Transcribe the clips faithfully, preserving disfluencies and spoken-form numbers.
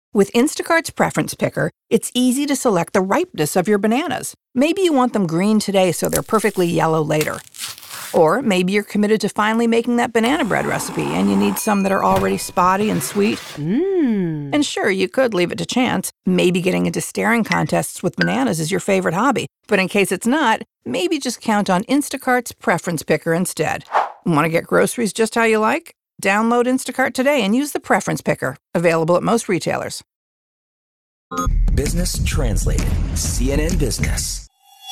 With Instacart's Preference Picker, it's easy to select the ripeness of your bananas. Maybe you want them green today so they're perfectly yellow later. Or maybe you're committed to finally making that banana bread recipe and you need some that are already spotty and sweet. Mmm. And sure, you could leave it to chance. Maybe getting into staring contests with bananas is your favorite hobby. But in case it's not, maybe just count on Instacart's Preference Picker instead. Want to get groceries just how you like? Download Instacart today and use the Preference Picker, available at most retailers. Business Translated, C N N Business.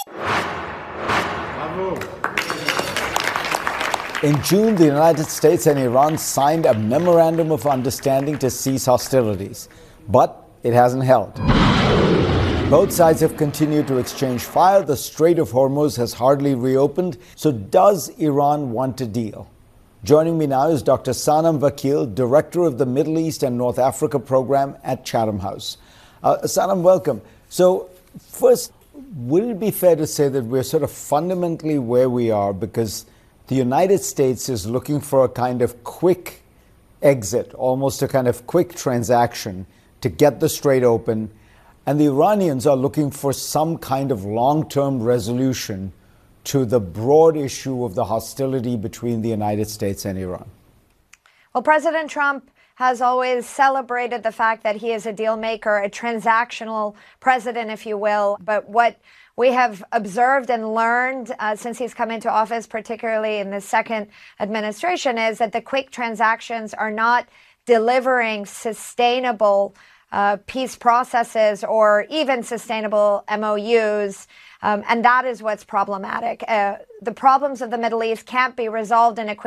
In June, the United States and Iran signed a memorandum of understanding to cease hostilities, but it hasn't held. Both sides have continued to exchange fire. The Strait of Hormuz has hardly reopened. So does Iran want a deal? Joining me now is Doctor Sanam Vakil, Director of the Middle East and North Africa Program at Chatham House. Uh, Sanam, welcome. So first, would it be fair to say that we're sort of fundamentally where we are because the United States is looking for a kind of quick exit, almost a kind of quick transaction to get the strait open, and the Iranians are looking for some kind of long-term resolution to the broad issue of the hostility between the United States and Iran? Well, President Trump has always celebrated the fact that he is a deal maker, a transactional president, if you will. But what we have observed and learned uh, since he's come into office, particularly in the second administration, is that the quick transactions are not delivering sustainable uh, peace processes or even sustainable M O Us. Um, and that is what's problematic. Uh, the problems of the Middle East can't be resolved in a quick